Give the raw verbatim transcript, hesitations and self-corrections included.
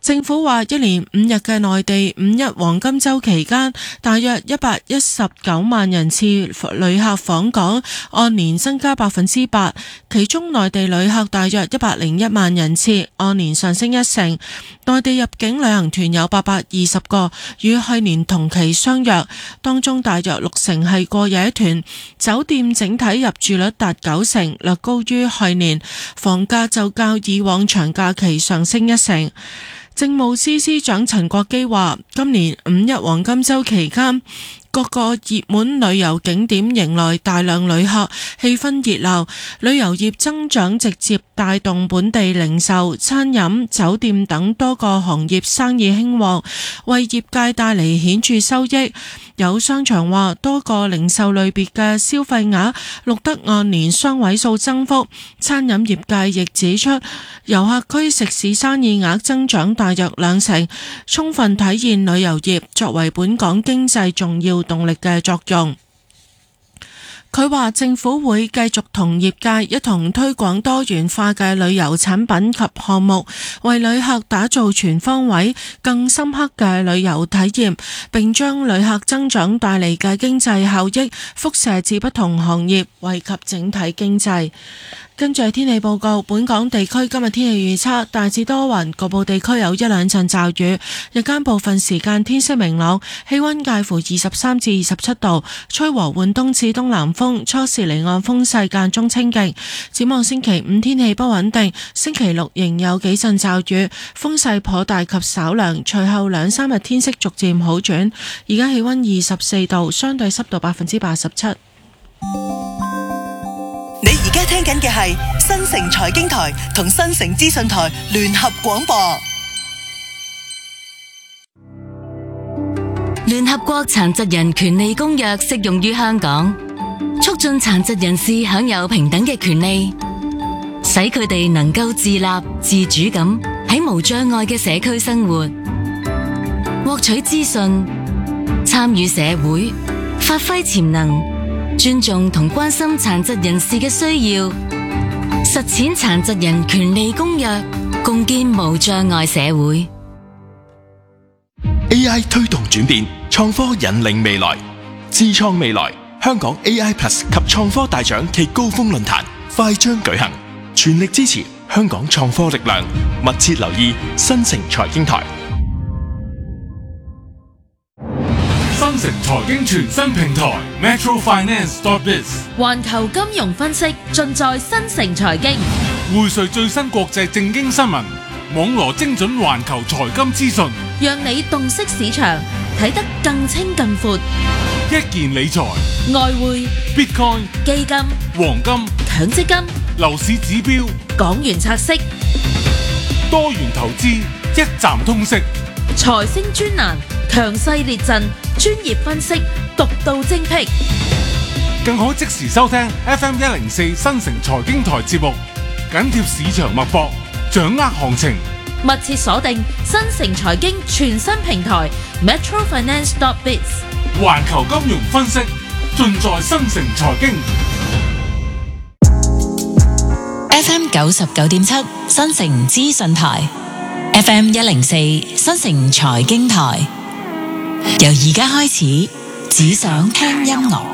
政府話一連五日嘅內地五一黃金週期間，大約一百一十九萬人次旅客訪港，按年增加百分之八。其中內地旅客大約一百零一萬人次，按年上升一成。內地入境旅行團有八百二十個，與去年同期相若，當中大約六成係過夜團。酒店整體入住率達九成，略高於去年。房價就較以往長假期上升一成。政務司司長陳國基話，今年五一黃金週期間，各個熱門旅遊景點迎來大量旅客，氣氛熱鬧，旅遊業增長直接帶動本地零售、餐飲、酒店等多個行業生意興旺，為業界帶嚟顯著收益。有商場話，多個零售類別嘅消費額錄得按年雙位數增幅。餐飲業界亦指出，遊客區食肆生意額增長大約兩成，充分體現旅遊業作為本港經濟重要動力嘅作用。佢話政府會繼續同業界一同推廣多元化嘅旅遊產品及項目，為旅客打造全方位、更深刻嘅旅遊體驗，並將旅客增長帶嚟嘅經濟效益輻射至不同行業，惠及整體經濟。跟住係天氣報告，本港地區今日天氣預測大致多雲，局部地區有一兩陣驟雨，日間部分時間天色明朗，氣溫介乎二十三至二十七度，吹和緩東至東南風，初時離岸風勢間中清勁。展望星期五天氣不穩定，星期六仍有幾陣驟雨，風勢頗大及稍涼，隨後兩三日天色逐漸好轉。而家氣溫二十四度，相對濕度百分之八十七。 你而家聽緊嘅係新城財經台同新城資訊台聯合廣播。 聯合國殘疾人權利公約適用於香港，促進殘疾人士享有平等嘅權利，使佢哋能夠自立自主咁喺無障礙嘅社區生活，獲取資訊，參與社會，發揮潛能，尊重同關心殘疾人士嘅需要，實踐殘疾人權利公約，共建無障礙社會。 A I 推動轉變，創科引領未來，智創未來。香港 A I Plus 及創科大獎暨高峰論壇快將舉行，全力支持香港創科力量，密切留意新城財經台。 新城財經全新平台 Metro Finance dot biz， 環球金融分析盡在新城財經， 匯萃最新國際政經新聞，網羅精準環球財金資訊， 讓你洞悉市場，睇得更清更闊。 一件理財、 外匯、 Bitcoin、 基金、 黃金、 強積金、 樓市指標、 港元拆息、 多元投資，一站通識。 財星專欄，強勢列陣，專業分析，獨到精闢。 更可即時收聽 F M 一零四新城財經台節目，緊貼市場脈搏，掌握行情。 密切鎖定新城財經全新平台 Metro Finance dot biz， 環球金融分析盡在新城財經。 F M 九十九點七新城資訊台， F M 一零四新城財經台。由而家開始，只想聽音樂。